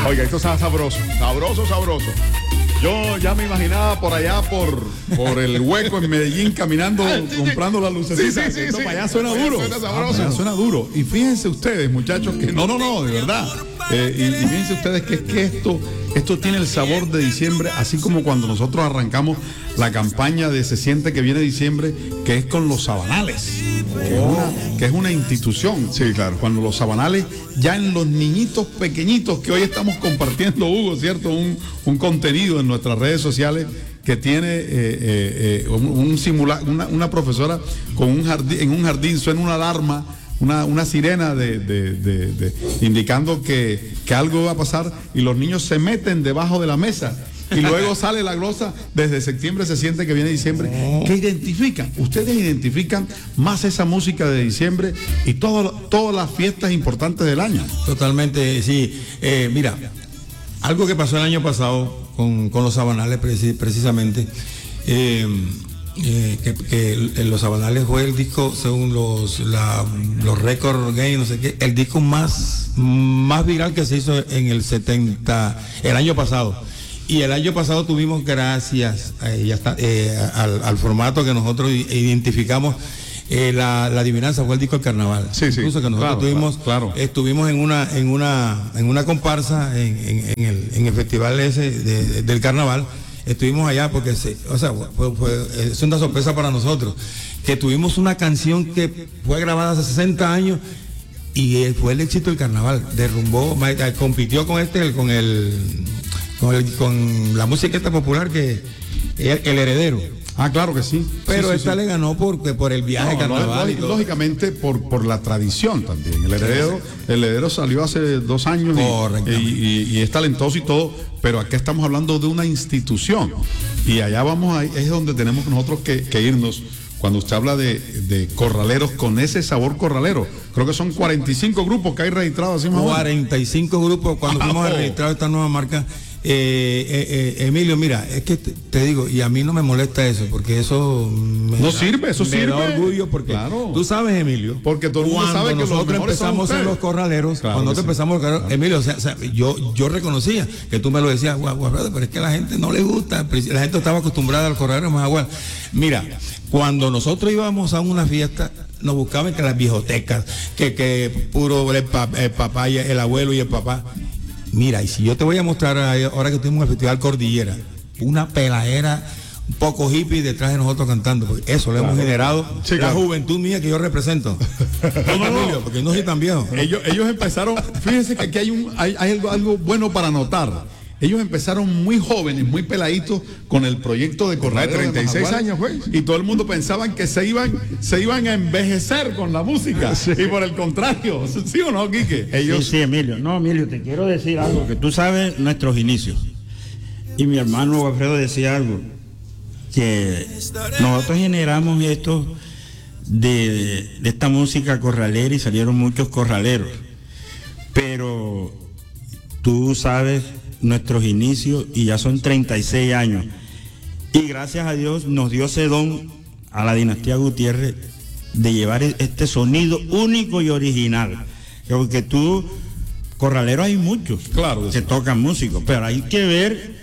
Oiga, esto está sabroso, sabroso, sabroso. Yo ya me imaginaba por allá, por el hueco en Medellín, caminando, comprando las lucecitas. Sí. Esto para allá suena duro. Suena sabroso. Para allá suena duro. Y fíjense ustedes, muchachos, que no, de verdad. Y fíjense ustedes que esto tiene el sabor de diciembre, así como cuando nosotros arrancamos la campaña de Se siente que viene diciembre, que es con los sabanales, que es una institución. Sí, claro. Cuando los sabanales, ya en los niñitos pequeñitos que hoy estamos compartiendo, Hugo, ¿cierto? Un contenido en nuestras redes sociales que tiene una profesora con en un jardín suena una alarma, una sirena indicando que algo va a pasar, y los niños se meten debajo de la mesa y luego sale la glosa. Desde septiembre se siente que viene diciembre. ¿Qué identifican? Ustedes identifican más esa música de diciembre y todas las fiestas importantes del año. Totalmente, sí. Mira, algo que pasó el año pasado con los sabanales precisamente, que los sabanales fue el disco, según los Record Games, no sé qué, el disco más viral que se hizo en el año pasado. Y el año pasado tuvimos, gracias al formato que nosotros identificamos, la adivinanza fue el disco del carnaval. Sí. Incluso que nosotros estuvimos en una comparsa en el festival ese del carnaval. Estuvimos allá porque es una sorpresa para nosotros, que tuvimos una canción que fue grabada hace 60 años y fue el éxito del carnaval. Derrumbó, compitió con la música esta popular, que el Heredero. Ah, claro que sí. Pero sí, esta le ganó por el viaje carnaval. Lógicamente por la tradición también. El Heredero salió hace 2 años y es talentoso y todo, pero acá estamos hablando de una institución. Y allá es donde tenemos nosotros que irnos. Cuando usted habla de corraleros con ese sabor corralero, creo que son 45 grupos que hay registrados. Así más 45 grupos cuando fuimos a registrar esta nueva marca. Emilio, mira, es que te digo, y a mí no me molesta eso, porque eso me da orgullo, porque claro, tú sabes, Emilio, porque todo el mundo sabe que nosotros empezamos en los corraleros, claro, cuando nosotros empezamos claro. Emilio, yo reconocía que tú me lo decías, pero es que a la gente no le gusta, la gente estaba acostumbrada al corralero más agua. Mira, cuando nosotros íbamos a una fiesta, nos buscaban que las bibliotecas, que puro el papá, el abuelo y el papá. Mira, y si yo te voy a mostrar ahora que tuvimos el Festival Cordillera, una peladera un poco hippie detrás de nosotros cantando, porque eso le hemos generado la juventud mía que yo represento. No, porque no soy tan viejo. Ellos empezaron, fíjense que aquí hay algo bueno para notar. Ellos empezaron muy jóvenes, muy peladitos, con el proyecto de corralero de 36 años, güey. Y todo el mundo pensaba que se iban a envejecer con la música. Sí. Y por el contrario, ¿sí o no, Quique? Sí, Emilio. No, Emilio, te quiero decir algo, que tú sabes nuestros inicios. Y mi hermano Alfredo decía algo, que nosotros generamos esto de esta música corralera y salieron muchos corraleros. Pero tú sabes nuestros inicios y ya son 36 años. Y gracias a Dios nos dio ese don a la dinastía Gutiérrez de llevar este sonido único y original. Porque corraleros hay muchos, claro, que tocan músicos, pero hay que ver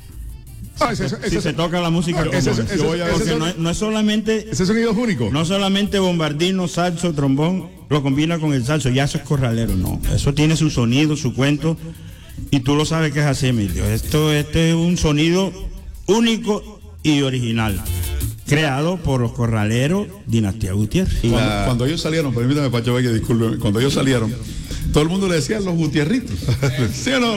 si se toca la música como no es solamente ese sonido es único. No solamente bombardino, salso, trombón, lo combina con el salso, ya eso es corralero, no. Eso tiene su sonido, su cuento. Y tú lo sabes que es así, Emilio. Este es un sonido único y original, creado por los corraleros Dinastía Gutiérrez. Cuando ellos salieron, permítame, Pacho Vega, disculpe, cuando ellos salieron, todo el mundo le decía los Gutierritos. ¿Sí o no?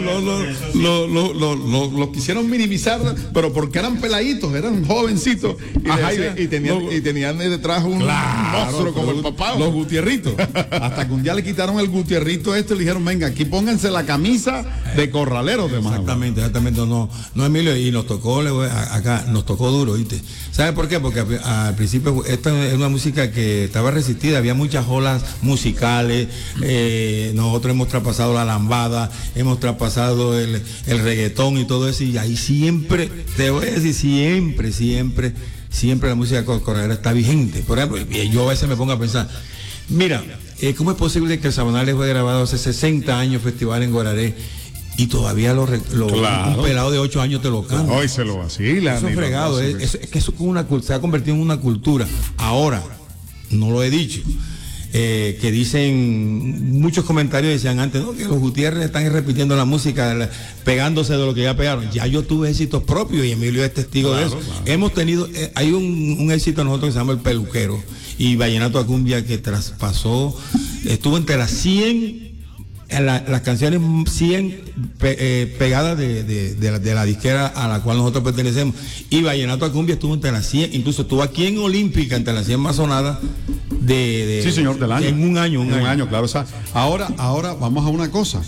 Los quisieron minimizar, pero porque eran peladitos, eran jovencitos. Y tenían detrás un monstruo como el papá. Los Gutierritos. Hasta que un día le quitaron el Gutierrito y le dijeron, venga, aquí pónganse la camisa de corraleros de Managua. Exactamente. No, Emilio, y nos tocó acá, nos tocó duro, ¿viste? ¿Sabes por qué? Porque al principio esta es una música que estaba resistida, había muchas olas musicales, nosotros hemos traspasado la lambada, hemos traspasado el reggaetón y todo eso, y ahí siempre, te voy a decir, siempre la música corralera está vigente. Por ejemplo, yo a veces me pongo a pensar, mira, ¿cómo es posible que el Sabanales fue grabado hace 60 años, festival en Guararé, y todavía un pelado de 8 años te lo canta. Hoy se lo vacila. Eso es fregado, es que eso se ha convertido en una cultura. Ahora, no lo he dicho, que dicen, muchos comentarios decían antes, ¿no?, que los Gutiérrez están repitiendo la música, pegándose de lo que ya pegaron. Ya yo tuve éxitos propios y Emilio es testigo de eso. Claro. Hemos tenido, hay un éxito nosotros que se llama El Peluquero y Vallenato a Cumbia, que traspasó, estuvo entre las 100, las canciones 100 pegadas de la disquera a la cual nosotros pertenecemos, y Vallenato a Cumbia estuvo entre las 100, incluso estuvo aquí en Olímpica entre las 100 más sonadas sí, señor, del año. En un año, claro. O sea, ahora vamos a una cosa.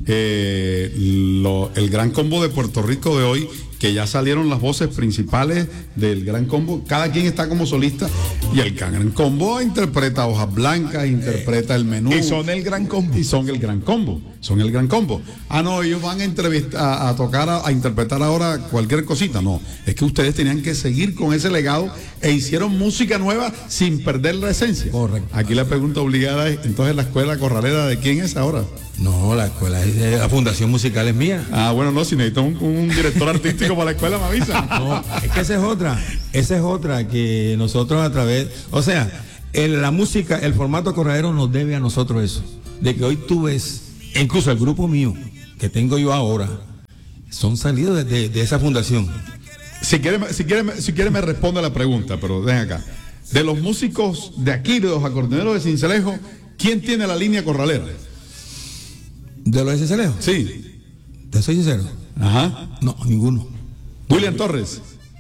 El Gran Combo de Puerto Rico de hoy, que ya salieron las voces principales del Gran Combo, cada quien está como solista, y el Gran Combo interpreta Hojas Blancas, interpreta El Menú, y son el Gran Combo, son el Gran Combo. No, ellos van a tocar, a interpretar ahora cualquier cosita. No, es que ustedes tenían que seguir con ese legado e hicieron música nueva sin perder la esencia. Correcto. Aquí la pregunta obligada es, entonces, ¿la escuela corralera de quién es ahora? No, la escuela es la Fundación Musical es mía. Bueno, no, si necesito un director artístico para la escuela, me avisa. No, es que esa es otra que nosotros a través, o sea, la música, el formato corralero nos debe a nosotros eso, de que hoy tú ves, incluso el grupo mío que tengo yo ahora, son salidos de esa fundación. Si quiere me responde a la pregunta, pero ven acá. De los músicos de aquí, de los acordeoneros de Sincelejo, ¿quién tiene la línea corralera? ¿De los de Sincelejo? Sí. ¿Te soy sincero? Ajá. No, ninguno. William Torres.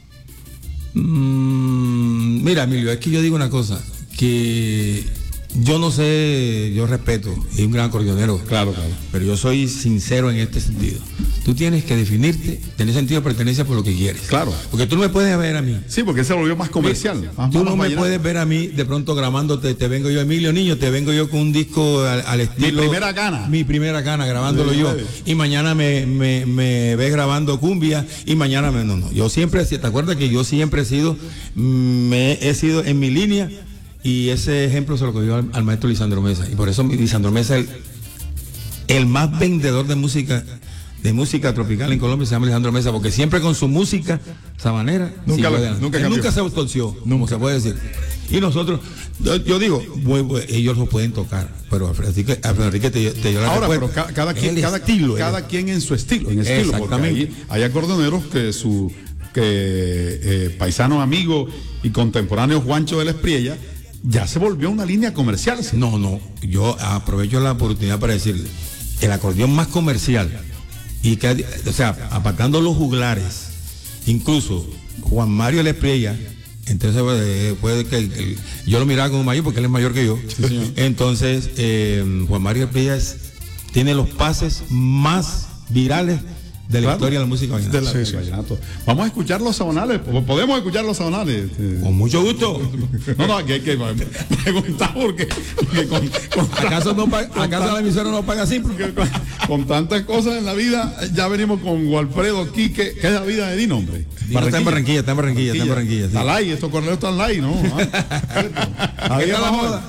Mira, Emilio, es que yo digo una cosa, que yo no sé, yo respeto, es un gran acordeonero. Claro. Pero yo soy sincero en este sentido. Tú tienes que definirte, tener sentido de pertenencia por lo que quieres. Claro. Porque tú no me puedes ver a mí. Sí, porque se volvió más comercial. Tú no me puedes ver a mí de pronto grabándote, te vengo yo, Emilio Niño, te vengo yo con un disco al estilo. Mi primera cana, grabándolo yo. Y mañana me ves grabando cumbia y mañana no. Yo siempre, ¿te acuerdas que yo siempre he sido en mi línea? Y ese ejemplo se lo cogió al maestro Lisandro Mesa. Y por eso Lisandro Mesa es el más vendedor de música tropical en Colombia, se llama Lisandro Mesa, porque siempre con su música sabanera nunca se torció, como se puede decir. Y nosotros, yo digo, ellos lo pueden tocar, pero Alfredo Enrique te dio la ahora, respuesta. pero cada quien en su estilo, porque hay acordeoneros que paisano, amigo y contemporáneo Juancho de la Espriella, ya se volvió una línea comercial. ¿Sí? No, yo aprovecho la oportunidad para decirle, el acordeón más comercial, y que, o sea, apartando los juglares, incluso Juan Mario de la Espriella, entonces puede que yo lo miraba como mayor porque él es mayor que yo. Sí, entonces Juan Mario de la Espriella tiene los pases más virales de la historia de la música vallenato. Vamos a escuchar los sabonales. ¿Podemos escuchar los sabonales? Con mucho gusto. No, hay que preguntar porque ¿Acaso la emisora no paga así? Porque con tantas cosas en la vida, ya venimos con Walfredo Quique, que es la vida de Dino, hombre. Está en Barranquilla. Está live, estos correos están live, ¿no? Ahí